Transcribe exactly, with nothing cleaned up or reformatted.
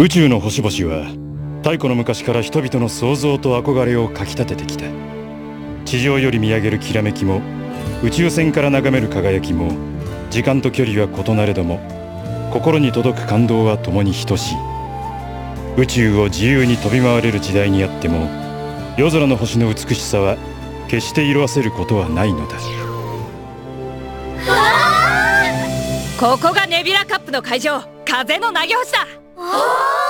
宇宙の星々は太古の昔から人々の想像と憧れをかき立ててきた。地上より見上げるきらめきも宇宙船から眺める輝きも時間と距離は異なれども心に届く感動は共に等しい。宇宙を自由に飛び回れる時代にあっても夜空の星の美しさは決して色あせることはないのだ。 ここがネビュラカップの会場、風の投げ星だ。